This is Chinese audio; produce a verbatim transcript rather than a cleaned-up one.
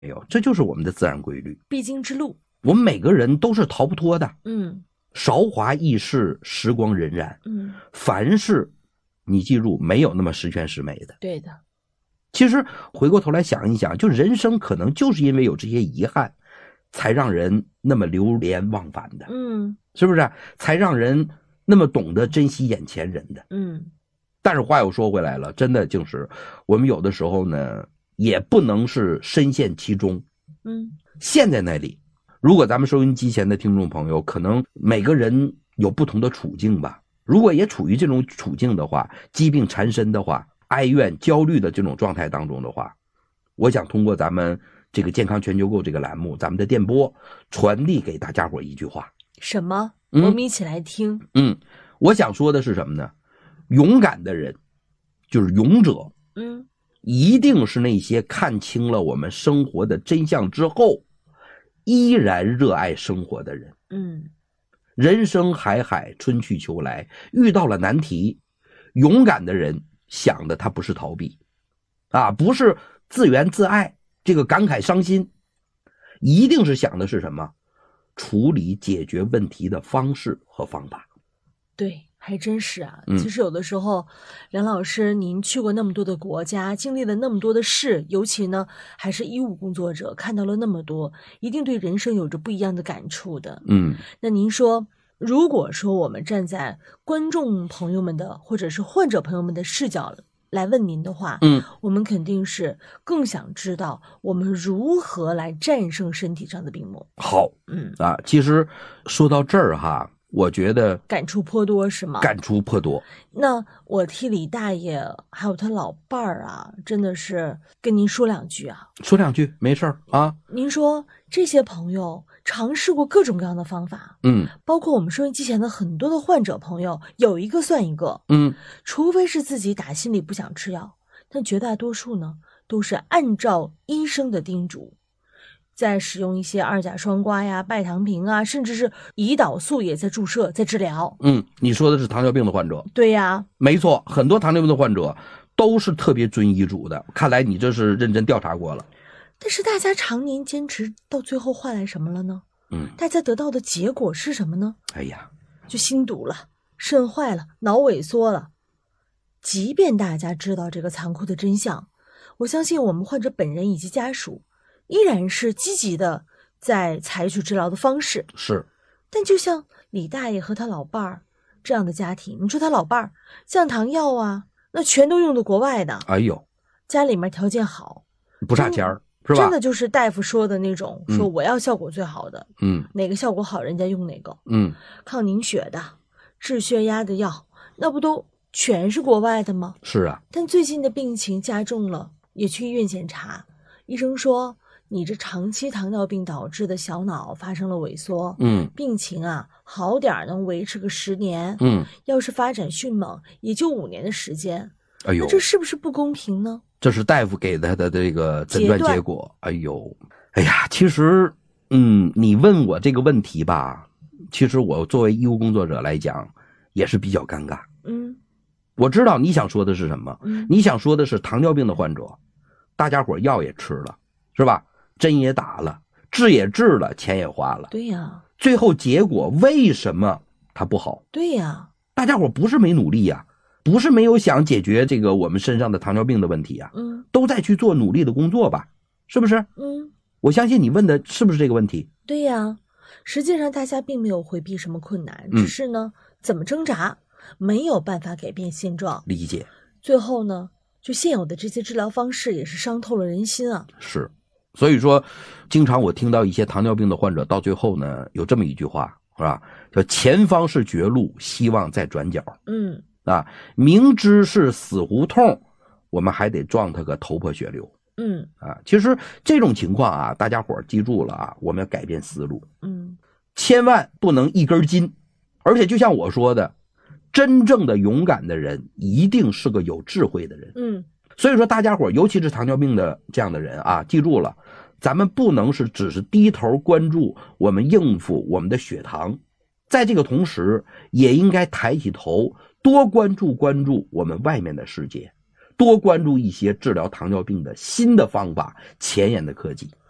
没有，这就是我们的自然规律， 必经之路。 我们每个人都是逃不脱的。 嗯， 韶华易逝，时光荏苒。 嗯， 凡事你记住，没有那么十全十美的。 对的。 其实回过头来想一想，就人生可能就是因为有这些遗憾，才让人那么流连忘返的。 嗯， 是不是？才让人那么懂得珍惜眼前人的。 嗯， 但是话又说回来了，真的就是我们有的时候呢，也不能是深陷其中。 嗯， 陷在那里。如果咱们收音机前的听众朋友，可能每个人有不同的处境吧。如果也处于这种处境的话，疾病缠身的话，哀怨焦虑的这种状态当中的话，我想通过咱们这个健康全球购这个栏目，咱们的电波传递给大家伙一句话。 什么？ 嗯、 我们一起来听。 嗯，我想说的是什么呢？勇敢的人，就是勇者， 嗯， 一定是那些看清了我们生活的真相之后，依然热爱生活的人。 嗯， 人生海海，春去秋来，遇到了难题，勇敢的人想的他不是逃避，啊，不是自怨自艾，这个感慨伤心，一定是想的是什么？处理解决问题的方式和方法。 对，还真是啊。 嗯、 其实有的时候，梁老师您去过那么多的国家，经历了那么多的事，尤其呢还是医务工作者，看到了那么多，一定对人生有着不一样的感触的。 嗯， 那您说，如果说我们站在观众朋友们的或者是患者朋友们的视角来问您的话， 嗯， 我们肯定是更想知道我们如何来战胜身体上的病魔。 好， 嗯啊，其实说到这儿哈，我觉得感触颇多，是吗？ 感触颇多。 那我替李大爷还有他老伴儿啊，真的是跟您说两句啊。 说两句没事儿啊。 您说这些朋友尝试过各种各样的方法， 嗯， 包括我们收音机前的很多的患者朋友，有一个算一个。 嗯， 除非是自己打心里不想吃药，但绝大多数呢都是按照医生的叮嘱，在使用一些二甲双胍呀、拜糖平啊，甚至是胰岛素也在注射，在治疗。 嗯，你说的是糖尿病的患者。 对呀， 没错，很多糖尿病的患者都是特别遵医嘱的，看来你这是认真调查过了。 但是大家常年坚持到最后换来什么了呢？ 嗯， 大家得到的结果是什么呢？ 哎呀， 就心堵了，肾坏了，脑萎缩了。即便大家知道这个残酷的真相，我相信我们患者本人以及家属依然是积极的在采取治疗的方式。 是。 但就像李大爷和他老伴儿这样的家庭，你说他老伴儿降糖药啊，那全都用的国外的。 哎呦， 家里面条件好， 不差钱儿，是吧？ 真的就是大夫说的那种， 嗯、 说我要效果最好的， 嗯， 哪个效果好人家用哪个， 嗯， 抗凝血的、治血压的药，那不都全是国外的吗？ 是啊。 但最近的病情加重了，也去医院检查，医生说你这长期糖尿病导致的小脑发生了萎缩， 嗯， 病情啊好点能维持个十年， 嗯， 要是发展迅猛，也就五年的时间。 哎呦， 那这是不是不公平呢？ 这是大夫给他的这个诊断结果。哎呦，哎呀，其实，嗯，你问我这个问题吧，其实我作为医务工作者来讲，也是比较尴尬。 嗯， 我知道你想说的是什么， 嗯， 你想说的是糖尿病的患者，大家伙药也吃了，是吧？针也打了，治也治了，钱也花了。 对呀， 最后结果为什么它不好？ 对呀， 大家伙不是没努力呀、啊。不是没有想解决这个我们身上的糖尿病的问题啊， 嗯， 都在去做努力的工作吧，是不是？ 嗯， 我相信你问的是不是这个问题？ 对呀，实际上大家并没有回避什么困难，只是呢，怎么挣扎，没有办法改变现状。 理解。 最后呢，就现有的这些治疗方式也是伤透了人心啊。 是，所以说，经常我听到一些糖尿病的患者到最后呢，有这么一句话，是吧？叫前方是绝路，希望在转角。 嗯。 啊，明知是死胡同，我们还得撞他个头破血流。 嗯， 啊，其实这种情况啊，大家伙儿记住了啊，我们要改变思路。 嗯， 千万不能一根筋。而且就像我说的，真正的勇敢的人一定是个有智慧的人。 嗯， 所以说大家伙儿，尤其是糖尿病的这样的人啊，记住了，咱们不能是只是低头关注我们应付我们的血糖，在这个同时，也应该抬起头。多关注关注我们外面的世界，多关注一些治疗糖尿病的新的方法、前沿的科技。